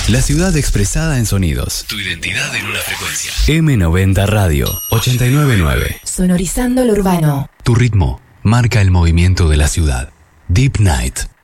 La ciudad expresada en sonidos. Tu identidad en una frecuencia. M90 Radio 899. Sonorizando lo urbano. Tu ritmo marca el movimiento de la ciudad. Deep Night.